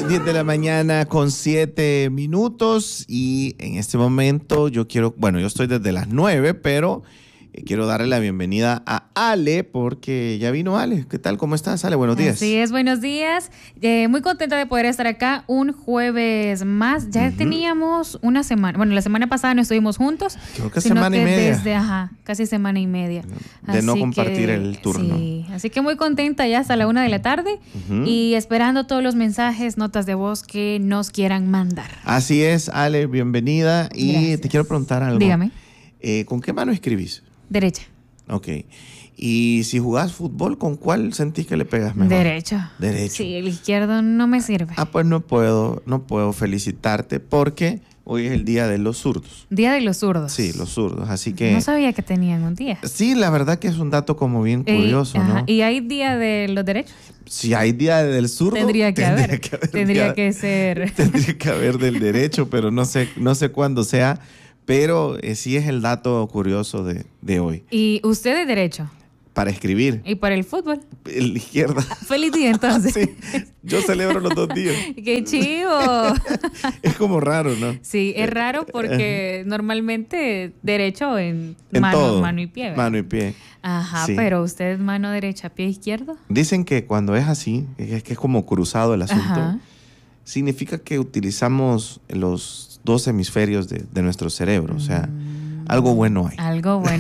10 de la mañana con 7 minutos y en este momento yo estoy desde las 9, pero quiero darle la bienvenida a Ale porque ya vino Ale. ¿Qué tal? ¿Cómo estás, Ale? Buenos días. Así es, buenos días. Muy contenta de poder estar acá un jueves más. Ya teníamos una semana. Bueno, la semana pasada no estuvimos juntos. Creo que semana y media. Casi semana y media. De no compartir el turno. Sí, así que muy contenta ya hasta la 1 de la tarde y esperando todos los mensajes, notas de voz que nos quieran mandar. Así es, Ale, bienvenida. Y Gracias. te quiero preguntar algo. Dígame. ¿Con qué mano escribís? Derecha. Ok. Y si jugás fútbol, ¿con cuál sentís que le pegas mejor? Derecho. Sí, el izquierdo no me sirve. Pues no puedo felicitarte porque hoy es el día de los zurdos. Día de los zurdos. Sí, los zurdos, así que... No sabía que tenían un día. Sí, la verdad que es un dato como bien curioso, ¿no? ¿Y hay día de los derechos? Si hay día del zurdo... Tendría que haber ser. Tendría que haber del derecho, pero no sé cuándo sea. Pero sí es el dato curioso de hoy. ¿Y usted es derecho? Para escribir. ¿Y para el fútbol? El izquierda. Feliz día, entonces. Sí, yo celebro los 2 días. ¡Qué chivo! Es como raro, ¿no? Sí, es raro porque normalmente derecho en todo. mano y pie, ¿verdad? Mano y pie. Ajá, Sí. Pero usted es mano derecha, pie izquierdo. Dicen que cuando es así, es que es como cruzado el asunto, Ajá. significa que utilizamos los 2 hemisferios de nuestro cerebro. O sea, algo bueno hay. Algo bueno.